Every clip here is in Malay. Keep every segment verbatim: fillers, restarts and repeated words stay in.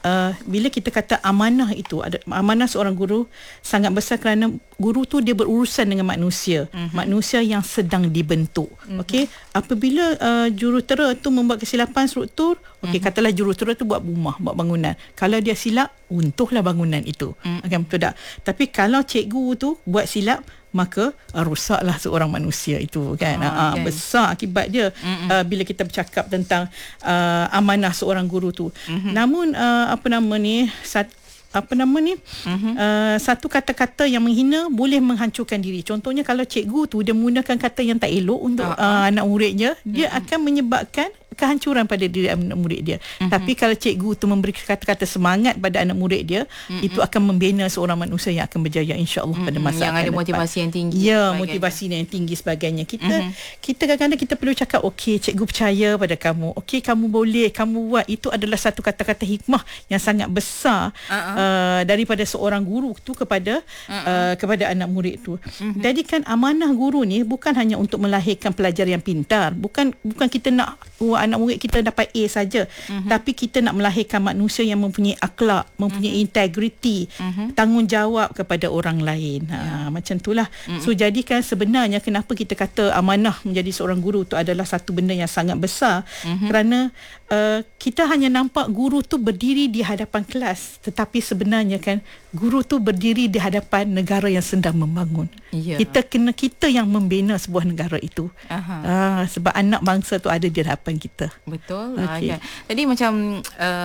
uh, bila kita kata amanah itu, ada amanah seorang guru sangat besar kerana guru tu dia berurusan dengan manusia, uh-huh. manusia yang sedang dibentuk. Uh-huh. Okey, apabila uh, jurutera tu membuat kesilapan struktur, okey, uh-huh. katalah jurutera tu buat rumah, buat bangunan. Kalau dia silap, runtuhlah bangunan itu. Uh-huh. Okay, betul tak? Tapi kalau cikgu tu buat silap, maka uh, rusaklah seorang manusia itu kan. Oh, uh, okay. Besar akibat dia uh, bila kita bercakap tentang uh, amanah seorang guru tu. Mm-hmm. Namun uh, apa nama ni sat, apa nama ni mm-hmm. uh, satu kata-kata yang menghina boleh menghancurkan diri. Contohnya kalau cikgu tu dia menggunakan kata yang tak elok untuk uh-huh. uh, anak muridnya, dia mm-hmm. akan menyebabkan kehancuran pada diri anak murid dia. Mm-hmm. Tapi kalau cikgu tu memberi kata-kata semangat pada anak murid dia, mm-hmm. itu akan membina seorang manusia yang akan berjaya insya-Allah mm-hmm. pada masa yang akan ada depan. Motivasi yang tinggi. Ya, motivasi yang tinggi sebagainya. Kita mm-hmm. kita kadang-kadang kita perlu cakap, okey, cikgu percaya pada kamu. Okey, kamu boleh, kamu buat. Itu adalah satu kata-kata hikmah yang sangat besar uh-huh. uh, daripada seorang guru tu kepada uh-huh. uh, kepada anak murid tu. Mm-hmm. Jadi kan amanah guru ni bukan hanya untuk melahirkan pelajar yang pintar. Bukan bukan kita nak uh, anak murid kita dapat A saja, uh-huh. tapi kita nak melahirkan manusia yang mempunyai akhlak, mempunyai uh-huh. integriti, uh-huh. tanggungjawab kepada orang lain. Ha, yeah. Macam itulah. Uh-huh. So jadikan sebenarnya kenapa kita kata amanah menjadi seorang guru tu adalah satu benda yang sangat besar, uh-huh. kerana uh, kita hanya nampak guru tu berdiri di hadapan kelas, tetapi sebenarnya kan guru tu berdiri di hadapan negara yang sedang membangun. Yeah. Kita kena kita yang membina sebuah negara itu. Uh-huh. Uh, sebab anak bangsa tu ada di hadapan kita. Betul. Okay. Uh, Tadi macam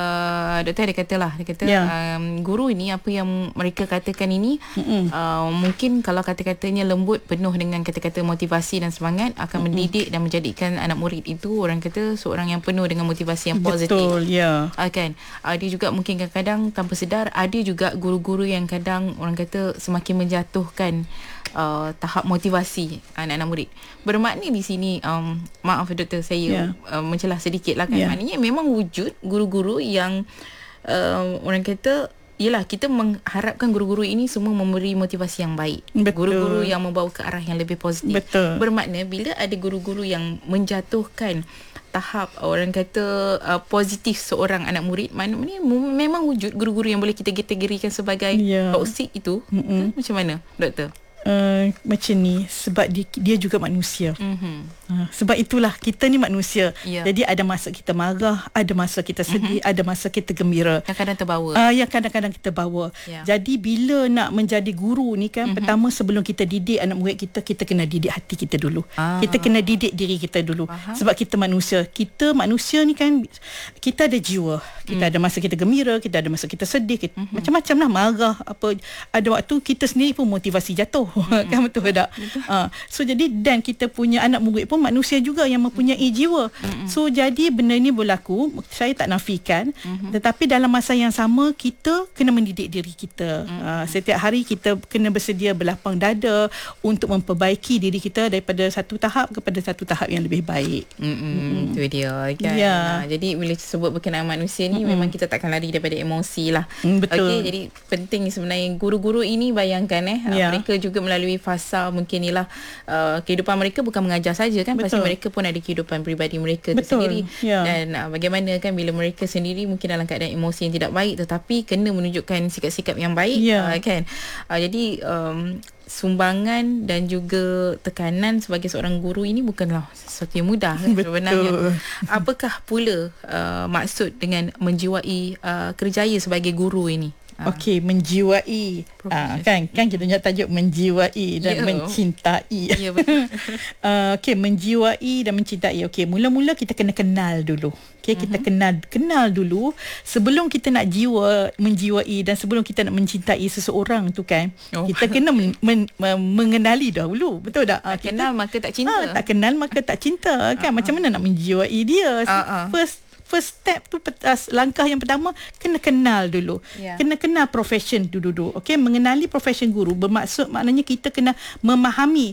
uh, doktor ada katalah, dia kata yeah. um, guru ini apa yang mereka katakan ini uh, mungkin kalau kata-katanya lembut, penuh dengan kata-kata motivasi dan semangat, akan Mm-mm. mendidik dan menjadikan anak murid itu orang kata seorang yang penuh dengan motivasi yang positif. Betul, ya. Yeah. Uh, kan. Uh, dia juga mungkin kadang-kadang tanpa sedar ada juga guru-guru yang kadang orang kata semakin menjatuhkan Uh, tahap motivasi anak-anak murid. Bermakna di sini um, maaf doktor saya yeah. uh, mencelah sedikit lah kan. Yeah. Maknanya memang wujud guru-guru yang uh, orang kata yelah, kita mengharapkan guru-guru ini semua memberi motivasi yang baik. Betul. Guru-guru yang membawa ke arah yang lebih positif. Betul. Bermakna bila ada guru-guru yang menjatuhkan tahap orang kata uh, positif seorang anak murid, maknanya memang wujud guru-guru yang boleh kita kategorikan sebagai yeah. toksik itu. Mm-hmm. Macam mana doktor? Uh, macam ni sebab dia, dia juga manusia. Mm-hmm. Uh, sebab itulah kita ni manusia. Yeah. Jadi ada masa kita marah, ada masa kita sedih, mm-hmm. ada masa kita gembira. Kadang-kadang terbawa. Uh, yang kadang-kadang kita bawa. Yeah. Jadi bila nak menjadi guru ni kan, mm-hmm. pertama sebelum kita didik anak murid kita, kita kena didik hati kita dulu. Ah. Kita kena didik diri kita dulu. Faham? Sebab kita manusia. Kita manusia ni kan, kita ada jiwa. Kita mm. ada masa kita gembira, kita ada masa kita sedih, kita, mm-hmm. macam-macam lah, marah apa. Ada waktu kita sendiri pun motivasi jatuh. Mm-hmm. Kan betul tak? Betul. Uh, so jadi dan kita punya anak murid pun manusia juga yang mempunyai jiwa. Mm-hmm. So jadi benda ni berlaku, saya tak nafikan, mm-hmm. tetapi dalam masa yang sama kita kena mendidik diri kita. Mm-hmm. Uh, setiap hari kita kena bersedia berlapang dada untuk memperbaiki diri kita daripada satu tahap kepada satu tahap yang lebih baik. Mm-hmm. Mm-hmm. Itu dia kan. Yeah. Uh, jadi bila sebut berkenaan manusia ni, mm-hmm. memang kita takkan lari daripada emosi lah. Mm, betul. Okay, jadi penting sebenarnya guru-guru ini, bayangkan eh yeah. mereka juga melalui fasa mungkin inilah uh, kehidupan mereka bukan mengajar saja kan. Betul. Pasti mereka pun ada kehidupan peribadi mereka tersendiri. Yeah. Dan uh, bagaimana kan bila mereka sendiri mungkin dalam keadaan emosi yang tidak baik, tetapi kena menunjukkan sikap-sikap yang baik. Yeah. Uh, kan. Uh, jadi um, sumbangan dan juga tekanan sebagai seorang guru ini bukanlah sesuatu yang mudah kan, sebenarnya. Apakah pula uh, maksud dengan menjiwai uh, kerjaya sebagai guru ini? Okey, menjiwai. Ah, kan kan kita punya tajuk menjiwai dan yeah. mencintai. Ya yeah, betul. uh, okey, menjiwai dan mencintai. Okey, mula-mula kita kena kenal dulu. Okey, uh-huh. kita kenal kenal dulu sebelum kita nak jiwa menjiwai dan sebelum kita nak mencintai seseorang tu kan. Oh. Kita kena men, men, men, mengenali dahulu. Betul tak? Tak kita, kenal maka tak cinta. Ah, tak kenal maka tak cinta kan. Uh-huh. Macam mana nak menjiwai dia? Uh-huh. First First step tu, langkah yang pertama, kena kenal dulu. Yeah. Kena kenal profession dulu. Okey, mengenali profession guru bermaksud maknanya kita kena memahami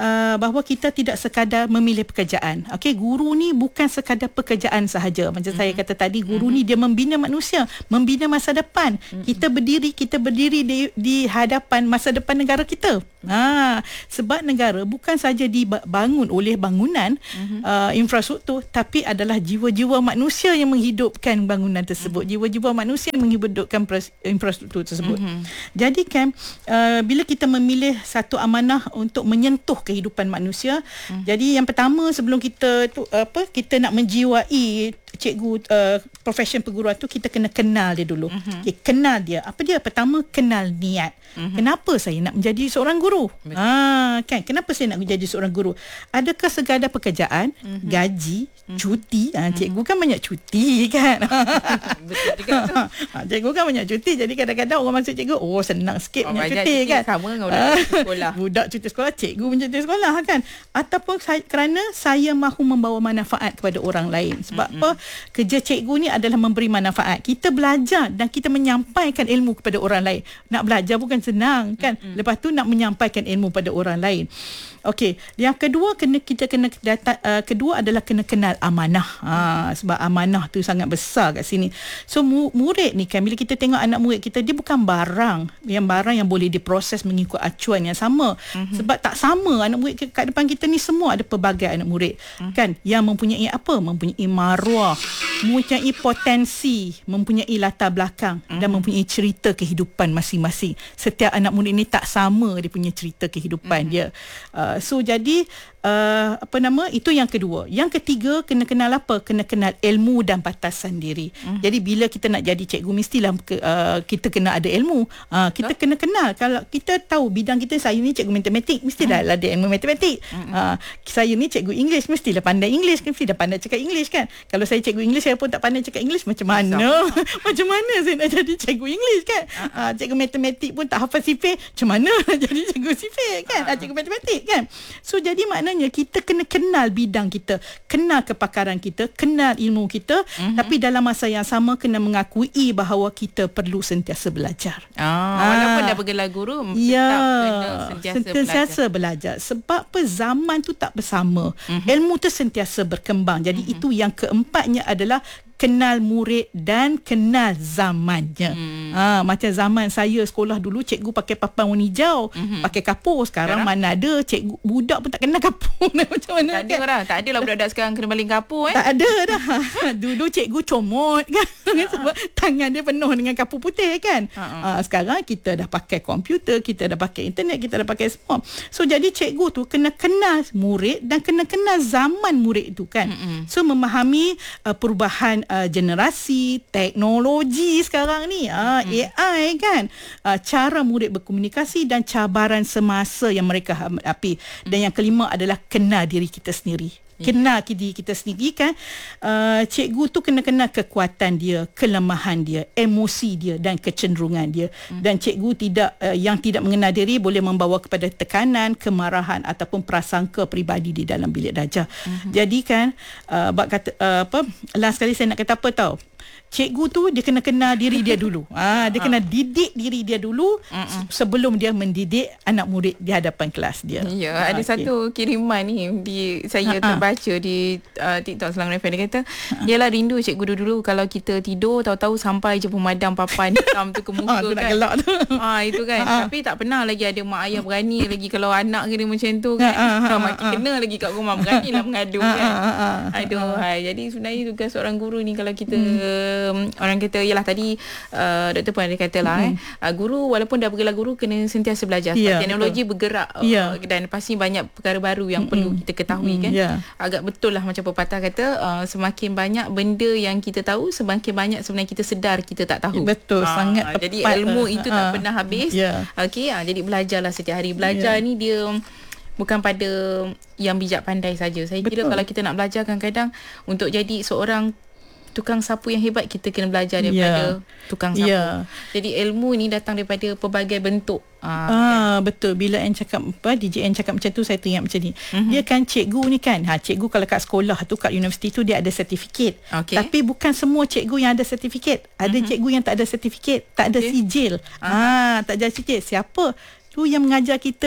uh, bahawa kita tidak sekadar memilih pekerjaan. Okey, guru ni bukan sekadar pekerjaan sahaja. Macam mm-hmm. saya kata tadi, guru mm-hmm. ni dia membina manusia, membina masa depan. Mm-hmm. Kita berdiri, kita berdiri di, di hadapan masa depan negara kita. Ha, sebab negara bukan saja dibangun oleh bangunan mm-hmm. uh, infrastruktur, tapi adalah jiwa-jiwa manusia yang menghidupkan bangunan tersebut. Mm-hmm. Jiwa-jiwa manusia yang menghidupkan infrastruktur tersebut. Mm-hmm. Jadi kan uh, bila kita memilih satu amanah untuk menyentuh kehidupan manusia, mm-hmm. jadi yang pertama sebelum kita tu apa kita nak menjiwai cikgu uh, profession perguruan tu, kita kena kenal dia dulu. Mm-hmm. Okay, kenal dia. Apa dia? Pertama, kenal niat. Mm-hmm. Kenapa saya nak menjadi seorang guru? Ha, kan? Kenapa saya nak menjadi seorang guru? Adakah sekadar pekerjaan, mm-hmm. gaji, mm-hmm. cuti? Ha, cikgu kan banyak cuti kan? Betul juga tu. Ha, cikgu kan banyak cuti. Jadi kadang-kadang orang masuk cikgu, oh senang sikit oh, banyak cuti, cuti kan? Sama dengan budak cuti sekolah. Budak cuti sekolah, cikgu pun cuti sekolah kan? Ataupun saya, kerana saya mahu membawa manfaat kepada orang lain. Sebab mm-hmm. apa? Kerja cikgu ni adalah memberi manfaat. Kita belajar dan kita menyampaikan ilmu kepada orang lain. Nak belajar bukan senang kan. Mm-hmm. Lepas tu nak menyampaikan ilmu pada orang lain. Okey, yang kedua kena kita kena data, uh, kedua adalah kena kenal amanah. Ha, sebab amanah tu sangat besar kat sini. So mu, murid ni kan, bila kita tengok anak murid kita, dia bukan barang, yang barang yang boleh diproses mengikut acuan yang sama. Mm-hmm. Sebab tak sama anak murid kat depan kita ni, semua ada pelbagai anak murid. Mm-hmm. Kan, yang mempunyai apa? Mempunyai maruah, mempunyai potensi, mempunyai latar belakang mm-hmm. dan mempunyai cerita kehidupan masing-masing. Setiap anak murid ni tak sama dia punya cerita kehidupan mm-hmm. dia. Uh, So jadi uh, apa nama itu yang kedua. Yang ketiga, kena kenal apa? Kena kenal ilmu dan batasan diri. Mm. Jadi bila kita nak jadi cikgu, mestilah ke, uh, kita kena ada ilmu. Uh, kita huh? kena kenal. Kalau kita tahu bidang kita, saya ni cikgu matematik, mestilah mm. ada ilmu matematik. Mm-hmm. Uh, saya ni cikgu English, mestilah pandai English, mestilah pandai cakap English kan. Kalau saya cikgu English, saya pun tak pandai cakap English, macam mana? Macam mana saya nak jadi cikgu English kan? Uh, cikgu matematik pun tak hafal sifir, macam mana nak jadi cikgu sifir kan? Uh, cikgu matematik kan? So jadi maknanya kita kena kenal bidang kita, kenal kepakaran kita, kenal ilmu kita, mm-hmm. tapi dalam masa yang sama kena mengakui bahawa kita perlu sentiasa belajar. Ah, walaupun dah bergelar guru, ya, tetap kena sentiasa, sentiasa belajar. belajar. Sebab apa? Zaman tu tak bersama. Mm-hmm. Ilmu tu sentiasa berkembang. Jadi mm-hmm. itu yang keempatnya adalah kenal murid dan kenal zamannya. Hmm. Ha, macam zaman saya sekolah dulu, cikgu pakai papan warna hijau, hmm. pakai kapur. Sekarang, sekarang mana ada cikgu, budak pun tak kenal kapur. Macam mana tak ada kan? Orang. Tak adalah budak-budak sekarang kena baling kapur eh. Tak ada dah. Dulu cikgu comot kan. Sebab tangan dia penuh dengan kapur putih kan. Ha, sekarang kita dah pakai komputer, kita dah pakai internet, kita dah pakai semua. So jadi cikgu tu kena kenal murid dan kena kenal zaman murid tu kan. Hmm. So memahami uh, perubahan Uh, generasi, teknologi sekarang ni, uh, hmm. A I kan, uh, cara murid berkomunikasi dan cabaran semasa yang mereka hadapi. Dan hmm. yang kelima adalah kenal diri kita sendiri. Kenal diri kita sendiri kan. uh, Cikgu tu kena kenal kekuatan dia, kelemahan dia, emosi dia dan kecenderungan dia. hmm. Dan cikgu tidak uh, yang tidak mengenal diri boleh membawa kepada tekanan, kemarahan ataupun prasangka peribadi di dalam bilik darjah. hmm. Jadi kan uh, bak kata, uh, apa last kali saya nak kata apa tahu, cikgu tu dia kena kenal diri dia dulu. Ah, dia kena didik diri dia dulu Mm-mm. sebelum dia mendidik anak murid di hadapan kelas dia. Ya, ha, ada okay. satu kiriman ni di saya Ha-ha. terbaca di uh, TikTok Selangor F M. Dia kata, "Yalah rindu cikgu dulu kalau kita tidur tahu-tahu sampai je pemadam papan hitam tu ke muka." Ha, kan. Nak gelak tu. Ah, itu kan. Ha-ha. Tapi tak pernah lagi ada mak ayah berani lagi kalau anak kena macam tu kan. Kalau makin kena lagi kat rumah beranilah mengadu kan. Ha-ha. Aduh, hai. Jadi sebenarnya tugas seorang guru ni kalau kita hmm. orang kata ialah tadi uh, doktor pun ada kata lah mm-hmm. eh uh, guru walaupun dah bergelar guru kena sentiasa belajar. Yeah, teknologi betul. bergerak yeah. uh, dan pasti banyak perkara baru yang mm-hmm. perlu kita ketahui mm-hmm. kan. Yeah. Agak betul lah macam pepatah kata, uh, semakin banyak benda yang kita tahu, semakin banyak sebenarnya kita sedar kita tak tahu. Betul, uh, sangat tepat. Jadi ilmu itu uh, tak pernah habis. Yeah. Okey, uh, jadi belajarlah setiap hari. Belajar yeah. ni dia bukan pada yang bijak pandai saja. Saya betul. kira kalau kita nak belajar kadang-kadang untuk jadi seorang tukang sapu yang hebat, kita kena belajar daripada yeah. tukang sapu. Yeah. Jadi ilmu ni datang daripada pelbagai bentuk. Ah, ah kan? Betul. Bila Anne cakap apa, D J Anne cakap macam tu, saya teringat macam ni. Mm-hmm. Dia kan cikgu ni kan. Ha, cikgu kalau kat sekolah tu, kat universiti tu dia ada sertifikat. Okay. Tapi bukan semua cikgu yang ada sertifikat. Ada mm-hmm. cikgu yang tak ada sertifikat, tak ada okay. sijil. Uh-huh. Ah, tak ada sijil. Siapa tu yang mengajar kita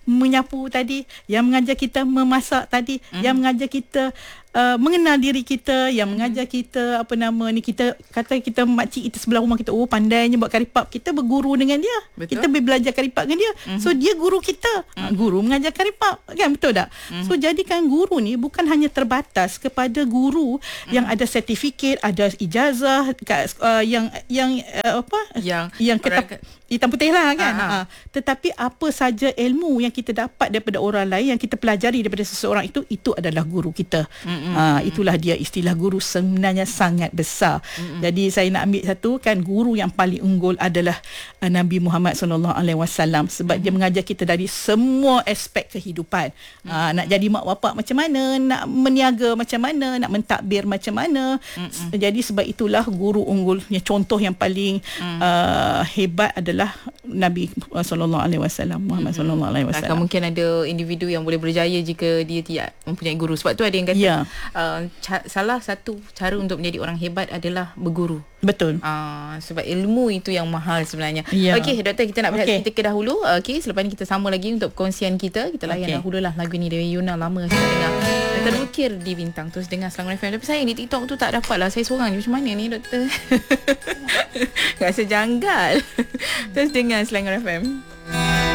menyapu tadi, yang mengajar kita memasak tadi, mm-hmm. yang mengajar kita uh, mengenal diri kita, yang mengajar kita apa nama ni, kita kata kita makcik kita sebelah rumah kita, oh pandainya buat karipap, kita berguru dengan dia. Betul. Kita belajar karipap dengan dia. Mm-hmm. So dia guru kita. Mm-hmm. Guru mengajar karipap, kan, betul tak? Mm-hmm. So jadikan guru ni bukan hanya terbatas kepada guru mm-hmm. yang ada sertifikat, ada ijazah uh, yang yang uh, apa? Yang yang kita orang... hitam putih lah kan. Uh-huh. Ha. Tetapi apa saja ilmu yang kita dapat daripada orang lain, yang kita pelajari daripada seseorang itu, itu adalah guru kita. Mm-hmm. Ha, itulah dia istilah guru sebenarnya sangat besar. Mm-hmm. Jadi saya nak ambil satu kan, guru yang paling unggul adalah uh, Nabi Muhammad sallallahu alaihi wasallam, sebab mm-hmm. dia mengajar kita dari semua aspek kehidupan. Mm-hmm. Ha, nak jadi mak bapak macam mana, nak meniaga macam mana, nak mentadbir macam mana. Mm-hmm. Jadi sebab itulah guru unggul, yang contoh yang paling mm-hmm. uh, hebat adalah Nabi sallallahu alaihi wasallam, Muhammad sallallahu alaihi wasallam. Akan mungkin ada individu yang boleh berjaya jika dia tidak mempunyai guru. Sebab tu ada yang kata yeah. uh, ca- salah satu cara untuk menjadi orang hebat adalah berguru. Betul. Uh, sebab ilmu itu yang mahal sebenarnya. Yeah. Okey, doktor, kita nak berehat okay. seketika dahulu. Okey, selepas ni kita sambung lagi untuk perkongsian kita. Kita layan okay. dahululah lagu ni dari Yuna, lama saya dengar. Terukir di bintang, terus dengar Selangor F M. Tapi saya di TikTok tu tak dapat lah. Saya seorang je. Macam mana ni, doktor? Rasa janggal. Terus dengar Selangor F M.